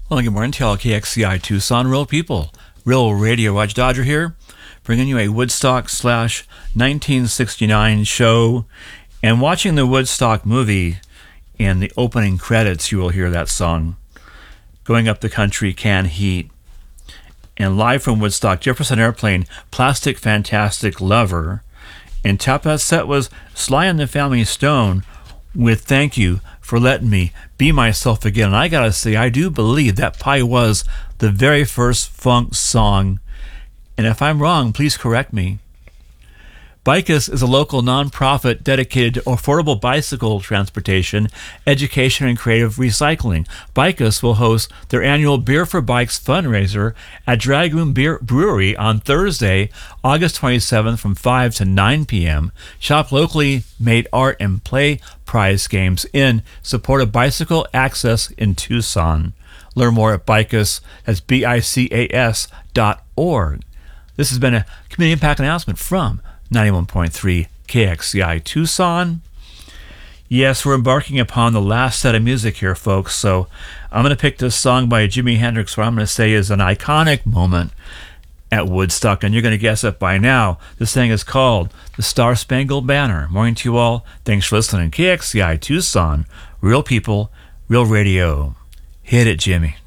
Well, good morning to all KXCI Tucson, real people. Real Radio. Roger Dodger here, bringing you a Woodstock/1969 show. And watching the Woodstock movie, in the opening credits, you will hear that song, Going Up the Country, Can Heat. And live from Woodstock, Jefferson Airplane, Plastic Fantastic Lover. And top that set was Sly and the Family Stone with Thank You for Letting Me Be Myself Again. And I gotta say, I do believe that probably was the very first funk song. And if I'm wrong, please correct me. Bicus is a local nonprofit dedicated to affordable bicycle transportation, education, and creative recycling. Bicus will host their annual Beer for Bikes fundraiser at Dragoon Beer Brewery on Thursday, August 27th from 5 to 9 p.m. Shop locally made art and play prize games in support of bicycle access in Tucson. Learn more at Bicus, that's BICAS.org. This has been a community impact announcement from 91.3 KXCI Tucson. Yes, we're embarking upon the last set of music here, folks. So I'm going to pick this song by Jimi Hendrix, what I'm going to say is an iconic moment at Woodstock, and you're going to guess it by now. This thing is called The Star Spangled Banner. Morning to you all. Thanks for listening. KXCI Tucson, real people, real radio. Hit it, Jimmy.